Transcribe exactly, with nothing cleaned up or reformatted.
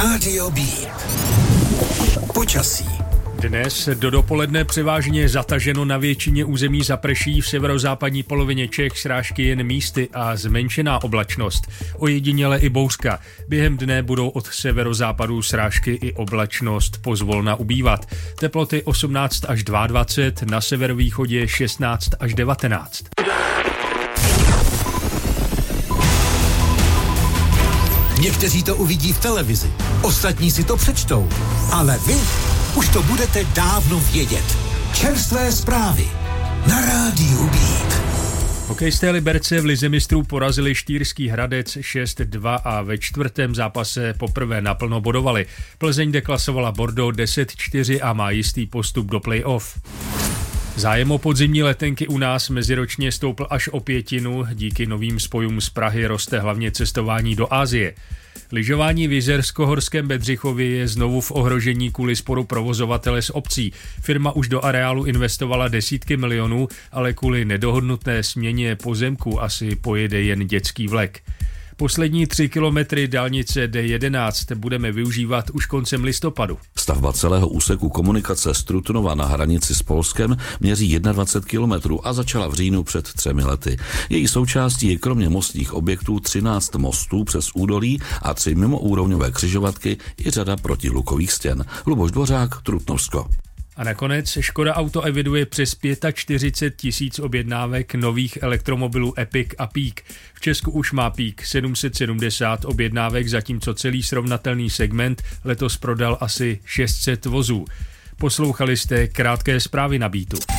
Rádio B. Počasí. Dnes do dopoledne převážně zataženo, na většině území zaprší, v severozápadní polovině Čech srážky jen místy a zmenšená oblačnost. Ojediněle i bouřka. Během dne budou od severozápadu srážky i oblačnost pozvolna ubývat. Teploty osmnáct až dvacet dva, na severovýchodě šestnáct až devatenáct. Někteří to uvidí v televizi, ostatní si to přečtou, ale vy už to budete dávno vědět. Čerstvé zprávy na Rádiu Beat. Hokejisté Liberce v lize mistrů porazili Štýrský Hradec šest dva a ve čtvrtém zápase poprvé naplno bodovali. Plzeň deklasovala Bordeaux deset čtyři a má jistý postup do play-off. Zájem o podzimní letenky u nás meziročně stoupl až o pětinu, díky novým spojům z Prahy roste hlavně cestování do Asie. Lyžování v Jizersko-Horském Bedřichově je znovu v ohrožení kvůli sporu provozovatele s obcí. Firma už do areálu investovala desítky milionů, ale kvůli nedohodnutné směně pozemku asi pojede jen dětský vlek. Poslední tři kilometry dálnice D jedenáct budeme využívat už koncem listopadu. Stavba celého úseku komunikace z Trutnova na hranici s Polskem měří dvacet jedna kilometrů a začala v říjnu před třemi lety. Její součástí je kromě mostních objektů třináct mostů přes údolí a tři mimoúrovňové křižovatky i řada protihlukových stěn. Luboš Dvořák, Trutnovsko. A nakonec Škoda Auto eviduje přes čtyřicet pět tisíc objednávek nových elektromobilů Epiq a Peak. V Česku už má Peak sedm set sedmdesát objednávek, zatímco celý srovnatelný segment letos prodal asi šest set vozů. Poslouchali jste krátké zprávy na Beatu.